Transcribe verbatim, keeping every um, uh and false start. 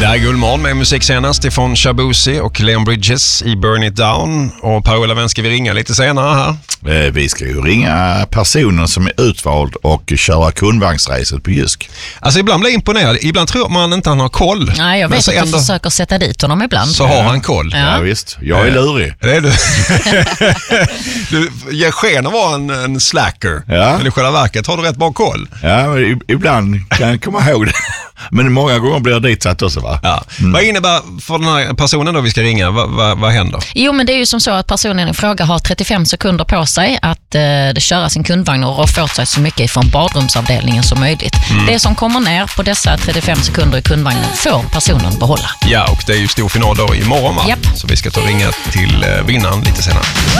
Det här är Guldmorgon med musik senast ifrån Shabuzi och Leon Bridges i Burn It Down. Och Per-Ola, vem ska vi ringa lite senare här? Vi ska ju ringa personen som är utvald och köra kundvagnsracet på Jysk. Alltså ibland blir jag imponerad. Ibland tror man inte han har koll. Nej, jag vet att ändå... du försöker sätta dit honom ibland. Så har han koll. Ja, ja visst. Jag är lurig. Det är du. Du ger sken att vara en, en slacker. Ja. Men i själva verket har du rätt bra koll. Ja, men ibland kan jag komma ihåg det. Men många gånger blir det ditsatt också, va? Ja. Mm. Vad innebär för den här personen då vi ska ringa? Va, va, vad händer? Jo, men det är ju som så att personen i fråga har trettiofem sekunder på sig att eh, köra sin kundvagn och roffa åt sig så mycket från badrumsavdelningen som möjligt. Mm. Det som kommer ner på dessa trettiofem sekunder i kundvagnen får personen behålla. Ja, och det är ju stor final då imorgon, va? Japp. Så vi ska ta och ringa till eh, vinnaren lite senare.